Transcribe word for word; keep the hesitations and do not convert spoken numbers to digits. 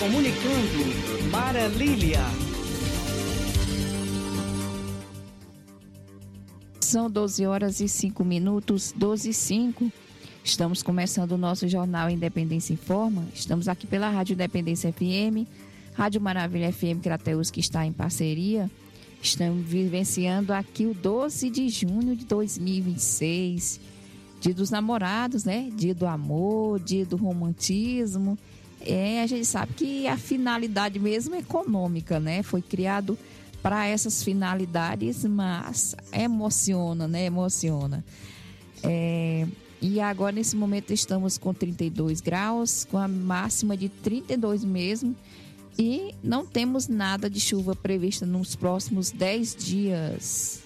Comunicando Marília. São doze horas e cinco minutos, doze e cinco. Estamos começando o nosso jornal Independência Informa. Estamos aqui pela Rádio Independência F M, Rádio Maravilha F M Crateús, que está em parceria. Estamos vivenciando aqui o doze de junho de dois mil e vinte e seis, Dia dos Namorados, né? Dia do amor, dia do romantismo. É, a gente sabe que a finalidade mesmo é econômica, né? Foi criado para essas finalidades, mas emociona, né? Emociona. É, e agora, nesse momento, estamos com trinta e dois graus, com a máxima de trinta e dois mesmo. E não temos nada de chuva prevista nos próximos dez dias.